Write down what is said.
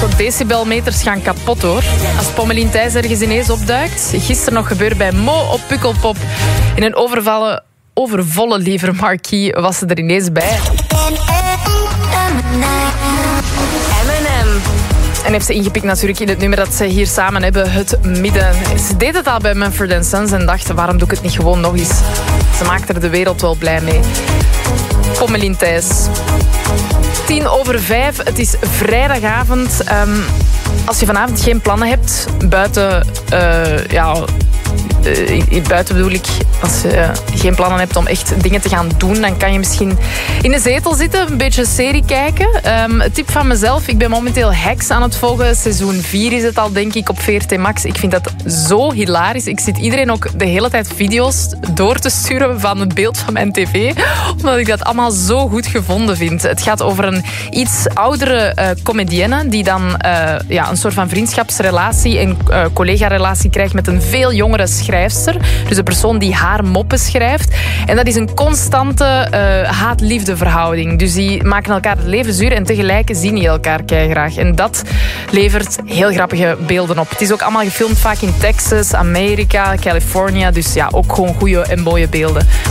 decibelmeters gaan kapot, hoor. Als Pommelien Thijs ergens ineens opduikt. Gisteren nog gebeurd bij Mo op Pukkelpop. In een overvolle Lever Marquee was ze er ineens bij. En heeft ze ingepikt natuurlijk in het nummer dat ze hier samen hebben, Het Midden. Ze deed het al bij Mumford & Sons en dacht, waarom doe ik het niet gewoon nog eens? Ze maakt er de wereld wel blij mee. Pommelien Thijs. 5:10. Het is vrijdagavond. Als je vanavond geen plannen hebt, buiten bedoel ik, als je geen plannen hebt om echt dingen te gaan doen, dan kan je misschien in de zetel zitten, een beetje serie kijken. Tip van mezelf, ik ben momenteel Hacks aan het volgen. Seizoen 4 is het al, denk ik, op VRT Max. Ik vind dat zo hilarisch. Ik zit iedereen ook de hele tijd video's door te sturen van het beeld van mijn tv, omdat ik dat allemaal zo goed gevonden vind. Het gaat over een iets oudere comedienne die dan een soort van vriendschapsrelatie en collega-relatie krijgt met een veel jongere schrijfster. Dus de persoon die haar moppen schrijft. En dat is een constante haat-liefde verhouding. Dus die maken elkaar het leven zuur en tegelijk zien die elkaar keigraag. En dat levert heel grappige beelden op. Het is ook allemaal gefilmd vaak in Texas, Amerika, California. Dus ja, ook gewoon goede en mooie beelden.